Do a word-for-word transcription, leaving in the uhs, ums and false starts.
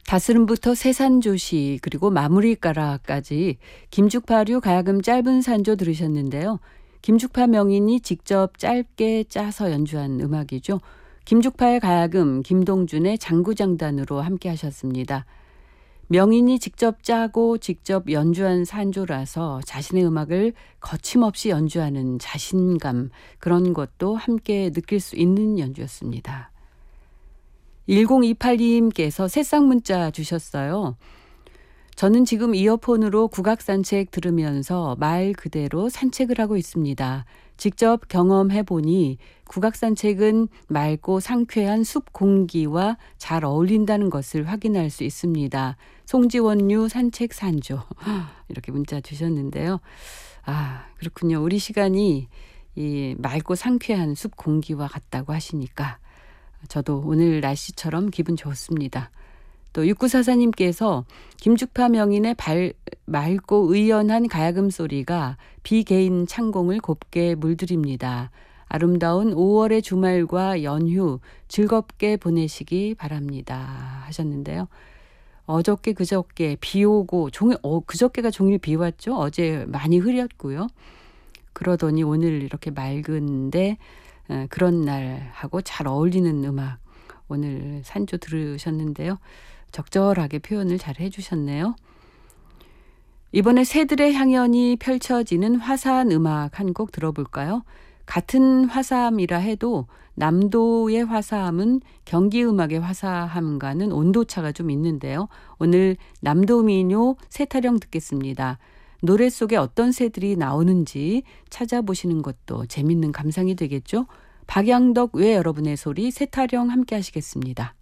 다스름부터 세산조시 그리고 마무리가라까지 김죽파류 가야금 짧은 산조 들으셨는데요. 김죽파 명인이 직접 짧게 짜서 연주한 음악이죠. 김죽파의 가야금 김동준의 장구장단으로 함께 하셨습니다. 명인이 직접 짜고 직접 연주한 산조라서 자신의 음악을 거침없이 연주하는 자신감, 그런 것도 함께 느낄 수 있는 연주였습니다. 일공이팔님께서 새싹 문자 주셨어요. 저는 지금 이어폰으로 국악산책 들으면서 말 그대로 산책을 하고 있습니다. 직접 경험해보니 국악산책은 맑고 상쾌한 숲 공기와 잘 어울린다는 것을 확인할 수 있습니다. 송지원류 산책 산조. 이렇게 문자 주셨는데요. 아, 그렇군요. 우리 시간이 이 맑고 상쾌한 숲 공기와 같다고 하시니까 저도 오늘 날씨처럼 기분 좋습니다. 또 육구사사님께서 김죽파 명인의 발, 맑고 의연한 가야금 소리가 비개인 창공을 곱게 물들입니다. 아름다운 오월의 주말과 연휴 즐겁게 보내시기 바랍니다 하셨는데요. 어저께 그저께 비 오고 종일, 어, 그저께가 종일 비 왔죠. 어제 많이 흐렸고요. 그러더니 오늘 이렇게 맑은데 그런 날하고 잘 어울리는 음악 오늘 산조 들으셨는데요. 적절하게 표현을 잘 해주셨네요. 이번에 새들의 향연이 펼쳐지는 화사한 음악 한 곡 들어볼까요? 같은 화사함이라 해도 남도의 화사함은 경기 음악의 화사함과는 온도차가 좀 있는데요. 오늘 남도민요 새타령 듣겠습니다. 노래 속에 어떤 새들이 나오는지 찾아보시는 것도 재밌는 감상이 되겠죠. 박양덕 외 여러분의 소리 새타령 함께 하시겠습니다.